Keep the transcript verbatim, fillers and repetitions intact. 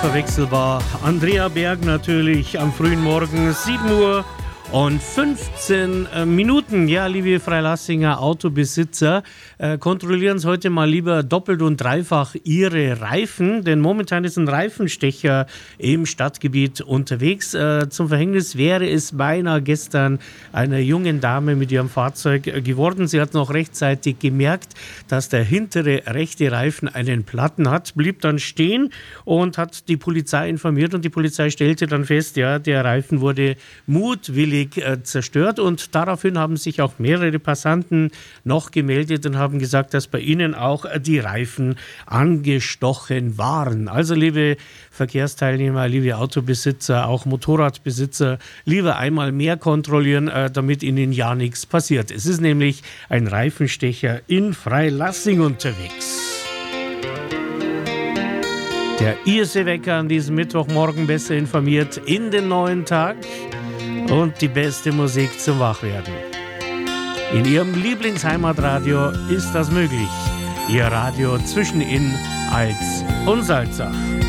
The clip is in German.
unverwechselbar. Andrea Berg natürlich am frühen Morgen, sieben Uhr und fünfzehn Minuten. Ja, liebe Freilassinger Autobesitzer, äh, kontrollieren Sie heute mal lieber doppelt und dreifach Ihre Reifen, denn momentan ist ein Reifenstecher im Stadtgebiet unterwegs. Äh, zum Verhängnis wäre es beinahe gestern einer jungen Dame mit ihrem Fahrzeug geworden. Sie hat noch rechtzeitig gemerkt, dass der hintere rechte Reifen einen Platten hat, blieb dann stehen und hat die Polizei informiert, und die Polizei stellte dann fest, ja, der Reifen wurde mutwillig zerstört, und daraufhin haben sich auch mehrere Passanten noch gemeldet und haben gesagt, dass bei ihnen auch die Reifen angestochen waren. Also liebe Verkehrsteilnehmer, liebe Autobesitzer, auch Motorradbesitzer, lieber einmal mehr kontrollieren, damit ihnen ja nichts passiert. Es ist nämlich ein Reifenstecher in Freilassing unterwegs. Der I S E-Wecker an diesem Mittwochmorgen besser informiert in den neuen Tag. Und die beste Musik zum Wachwerden. In Ihrem Lieblingsheimatradio ist das möglich. Ihr Radio zwischen Inn, Alz und Salzach.